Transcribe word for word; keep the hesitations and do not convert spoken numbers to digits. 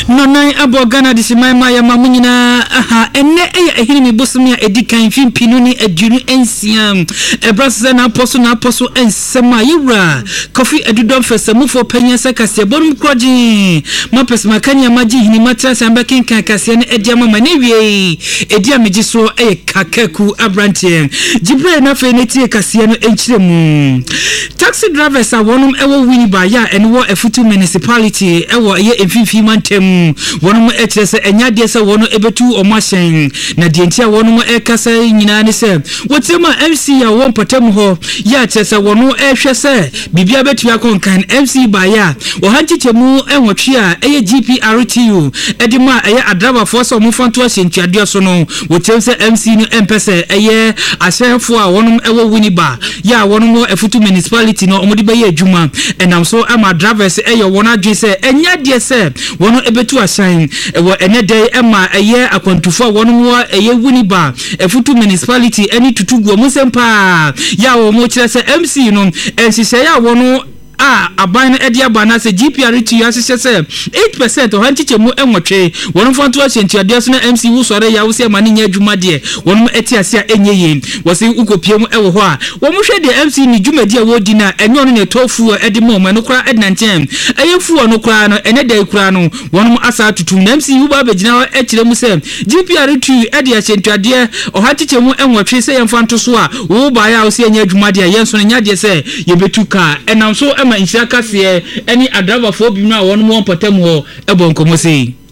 no nine abo Ghana de simaima ya mamunyina aha enne eya ehini mi bosom ya edikan fimpinu ni adunu ensiam ebrase na aposo na aposo ensema yura kofi edudom fesamufo panyasa kase bonum kroji mapesma kanya maji hini matra samba kinka kase ne ediama manewie edia mejiso eye kakeku abrantien jibre na fe netie kase no enchiremu taxi drivers are wonum ewo winiba ya enwo efutu municipality ewo ye emfimfi mantem wonum etrese enyade se wono ebetu omashen na dientia wonum ekasa nyina ne se wotema M C ya won patem ho ya trese wono ehwe se bibia betu akonkan M C ba ya wo hanchichemu enwotwe a eye G P R T U edima eye adraba force omufanto ahentwade so no wotem se M C no empese eye ahefo a wonum ewo winiba ya wonum efutu municipality no omudi be ye adwuma enam so ama drivers eye wona adwe se enyade se wono ebetu asan ewo enede ema eye akwantufo wonum eye winiba efutu municipality eni tutugu omusempa ya wo mo kire se M C no ensise ya wono ah aban na edi abana se G P R T asese se eight percent o hanchichemu enwotwe wonu fanto ahentiade so na M C wu sore ya wo se mane nya adwuma de wonu eti ase a enyeyen wo se ukopiem ewo ho a wo mo hwe de M C ni dwumadi a wo di na enyo no ne tofu edi mo ma no kra ednantem ayefu no kra no ene dai kra no wonu asa tutu na M C wu ba begina e kire mu se G P R T edi ahentiade o hanchichemu enwotwe se yemfanto so a wo ba ya wo se nya adwuma de yenso nya de se yebetuka enam so ma inshaka se any adrava fo bi no a won mo patam ho ebonkomo sei